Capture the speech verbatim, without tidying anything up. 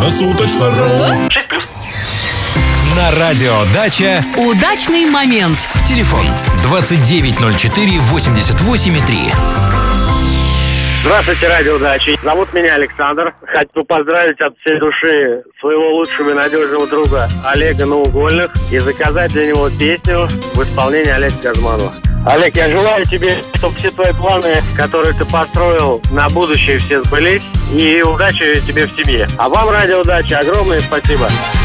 Круглосуточно.ру. шесть плюс. На радио «Дача» удачный момент. телефон двадцать девять ноль четыре восемьдесят восемь три. Здравствуйте, радио «Дача». Зовут меня Александр. Хочу поздравить от всей души своего лучшего и надежного друга Олега Наугольных и заказать для него песню в исполнении Олега Газманова. Олег, я желаю тебе, чтобы все твои планы, которые ты построил на будущее, все сбылись. И удачи тебе в семье. А вам, радио «Дача», огромное спасибо.